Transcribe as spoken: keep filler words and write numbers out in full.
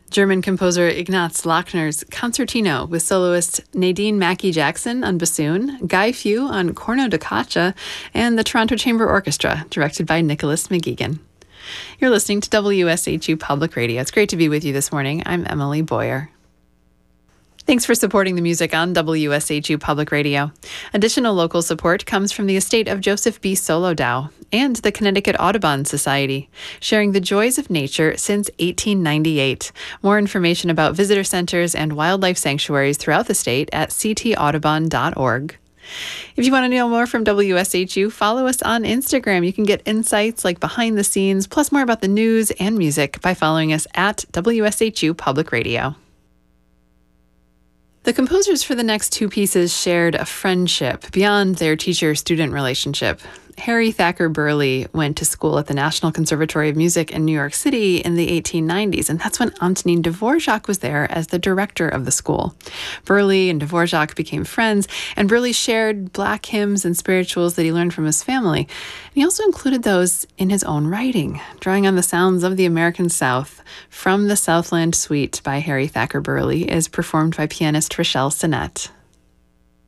German composer Ignaz Lachner's Concertino with soloist Nadine Mackey-Jackson on bassoon, Guy Few on corno da caccia, and the Toronto Chamber Orchestra, directed by Nicholas McGeegan. You're listening to W S H U Public Radio. It's great to be with you this morning. I'm Emily Boyer. Thanks for supporting the music on W S H U Public Radio. Additional local support comes from the estate of Joseph B. Solodow and the Connecticut Audubon Society, sharing the joys of nature since eighteen ninety-eight. More information about visitor centers and wildlife sanctuaries throughout the state at c t audubon dot org. If you want to know more from W S H U, follow us on Instagram. You can get insights like behind the scenes, plus more about the news and music by following us at W S H U Public Radio. The composers for the next two pieces shared a friendship beyond their teacher-student relationship. Harry Thacker Burleigh went to school at the National Conservatory of Music in New York City in the eighteen nineties, and that's when Antonin Dvorak was there as the director of the school. Burleigh and Dvorak became friends, and Burleigh shared Black hymns and spirituals that he learned from his family. And he also included those in his own writing, drawing on the sounds of the American South. From the Southland Suite by Harry Thacker Burleigh is performed by pianist Rochelle Sinnett.